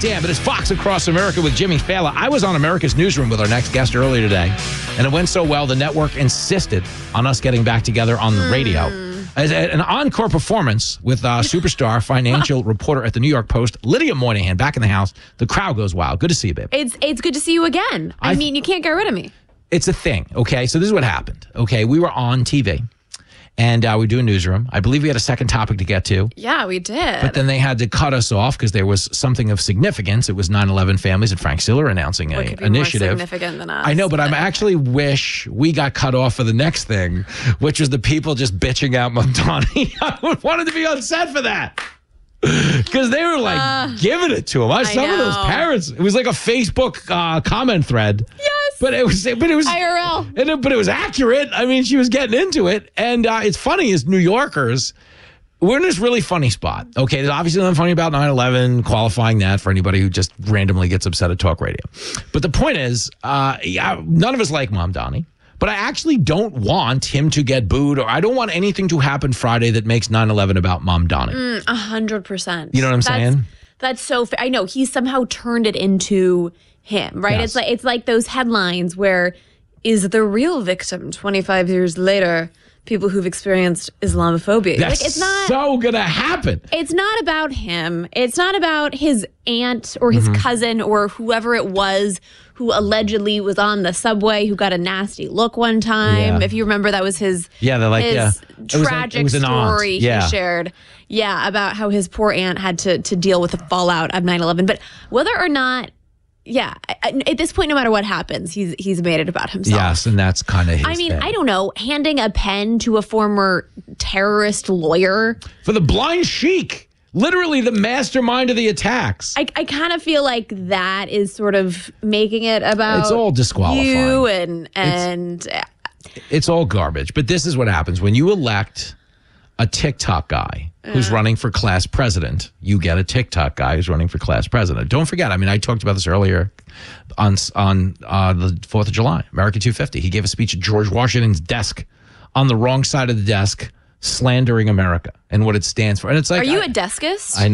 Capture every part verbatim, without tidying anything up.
damn, it is Fox Across America with Jimmy Fallon. I was on America's Newsroom with our next guest earlier today, and it went so well, the network insisted on us getting back together on the radio. As a- an encore performance with uh, superstar financial reporter at the New York Post, Lydia Moynihan, back in the house. The crowd goes wild. Good to see you, babe. It's it's good to see you again. I, I- mean, you can't get rid of me. It's a thing, okay? So this is what happened, okay? We were on T V, and uh, we were doing Newsroom. I believe we had a second topic to get to. Yeah, we did. But then they had to cut us off because there was something of significance. It was nine eleven Families and Frank Siller announcing What an could be initiative. more significant than us? I know, but I actually wish we got cut off for the next thing, which was the people just bitching out Mamdani. I wanted to be on set for that. Because they were like Uh, giving it to him. I, some of those know. parents, it was like a Facebook uh, comment thread. Yes. But it was, but it was I R L. and it, but it was accurate. I mean, she was getting into it, and uh, it's funny as New Yorkers, we're in this really funny spot. Okay, there's obviously nothing funny about nine eleven, qualifying that for anybody who just randomly gets upset at talk radio. But the point is, uh, yeah, none of us like Mamdani, but I actually don't want him to get booed, or I don't want anything to happen Friday that makes nine eleven about Mamdani. A hundred percent. You know what I'm That's- saying? That's so. Fa- I know he somehow turned it into him, right? Yes. It's like it's like those headlines where is the real victim twenty-five years later people who've experienced Islamophobia. That's like it's not. so gonna happen. It's not about him. It's not about his aunt or his Mm-hmm. cousin or whoever it was who allegedly was on the subway who got a nasty look one time. Yeah. If you remember, that was his Yeah, they're like, his yeah. It was like- tragic it was an aunt. story Yeah. he shared. Yeah, about how his poor aunt had to to deal with the fallout of nine eleven. But whether or not, yeah, I- at this point, no matter what happens, he's he's made it about himself. Yes, and that's kind of his I mean, thing. I don't know, handing a pen to a former terrorist lawyer. For the blind sheik, literally the mastermind of the attacks. I, I kind of feel like that is sort of making it about It's all disqualifying. you and and It's all garbage. But this is what happens when you elect a TikTok guy who's running for class president. You get a TikTok guy who's running for class president. Don't forget, I mean, I talked about this earlier on on uh, the fourth of July, America two fifty. He gave a speech at George Washington's desk on the wrong side of the desk, slandering America and what it stands for. And it's like, are you I, a deskist? I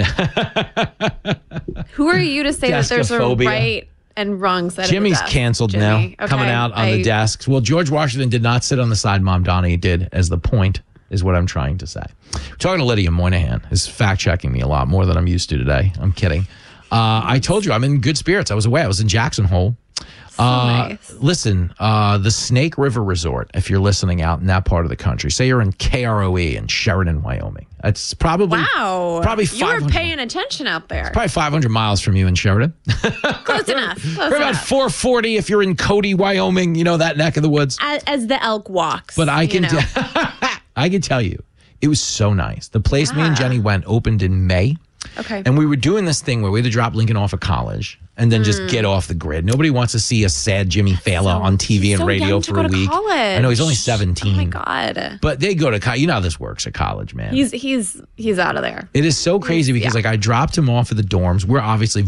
know. Who are you to say that there's a Deskophobia. right and wrong side Jimmy's of the desk? canceled Jimmy. now, Okay, coming out on I- the desks. Well, George Washington did not sit on the side Mamdani did, as the point is what I'm trying to say. Talking to Lydia Moynihan is fact-checking me a lot more than I'm used to today. I'm kidding. Uh, I told you I'm in good spirits. I was away. I was in Jackson Hole. So Uh, nice. Listen, uh, the Snake River Resort, if you're listening out in that part of the country, say you're in K R O E in Sheridan, Wyoming. It's probably Wow. probably You were 500 paying attention out there. probably five hundred miles from you in Sheridan. Close enough. Close We're about enough. four forty if you're in Cody, Wyoming, you know, that neck of the woods. As, as the elk walks. But I you can, know. t- I can tell you, it was so nice. The place me and Yeah. Jenny went opened in May. Okay. And we were doing this thing where we had to drop Lincoln off at college and then just get off the grid. Nobody wants to see a sad Jimmy Fallon So- on T V and so radio young to for go a to week. college. I know he's only seventeen. Oh my God. But they go to college. You know how this works at college, man. He's he's he's out of there. It is so crazy because yeah. like I dropped him off at the dorms. We're obviously